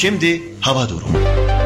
Şimdi hava durumu.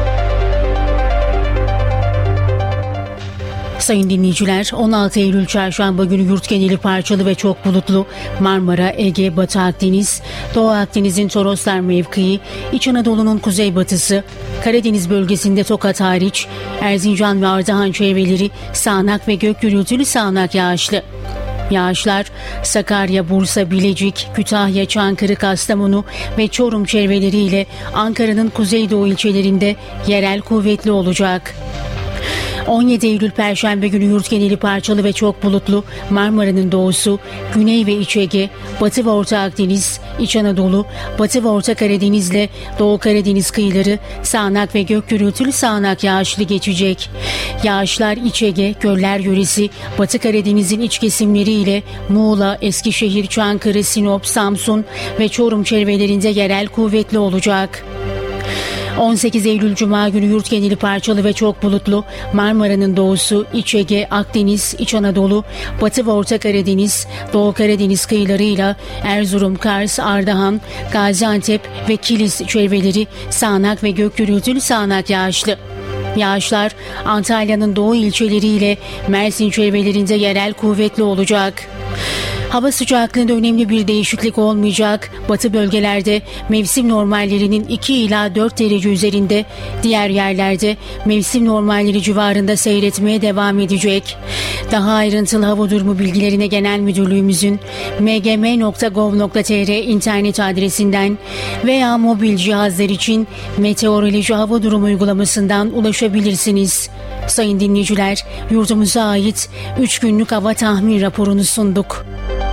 Sayın dinleyiciler, 16 Eylül Çarşamba günü yurt geneli parçalı ve çok bulutlu. Marmara, Ege, Batı Akdeniz, Doğu Akdeniz'in Toroslar mevkii, İç Anadolu'nun kuzeybatısı, Karadeniz bölgesinde Tokat hariç, Erzincan ve Ardahan çevreleri sağanak ve gök gürültülü sağanak yağışlı. Yağışlar Sakarya, Bursa, Bilecik, Kütahya, Çankırı, Kastamonu ve Çorum çevreleriyle Ankara'nın kuzeydoğu ilçelerinde yerel kuvvetli olacak. 17 Eylül Perşembe günü yurt geneli parçalı ve çok bulutlu. Marmara'nın doğusu, Güney ve İç Ege, Batı ve Orta Akdeniz, İç Anadolu, Batı ve Orta Karadeniz ile Doğu Karadeniz kıyıları sağanak ve gök gürültülü sağanak yağışlı geçecek. Yağışlar İç Ege, Göller Yöresi, Batı Karadeniz'in iç kesimleri ile Muğla, Eskişehir, Çankırı, Sinop, Samsun ve Çorum çevrelerinde yerel kuvvetli olacak. 18 Eylül Cuma günü yurt geneli parçalı ve çok bulutlu. Marmara'nın doğusu, İç Ege, Akdeniz, İç Anadolu, Batı ve Orta Karadeniz, Doğu Karadeniz kıyılarıyla Erzurum, Kars, Ardahan, Gaziantep ve Kilis çevreleri sağanak ve gök gürültülü sağanak yağışlı. Yağışlar Antalya'nın doğu ilçeleriyle Mersin çevrelerinde yerel kuvvetli olacak. Hava sıcaklığında önemli bir değişiklik olmayacak. Batı bölgelerde mevsim normallerinin 2 ila 4 derece üzerinde, diğer yerlerde mevsim normalleri civarında seyretmeye devam edecek. Daha ayrıntılı hava durumu bilgilerine Genel Müdürlüğümüzün mgm.gov.tr internet adresinden veya mobil cihazlar için meteoroloji hava durumu uygulamasından ulaşabilirsiniz. Sayın dinleyiciler, yurdumuza ait 3 günlük hava tahmin raporunu sunduk.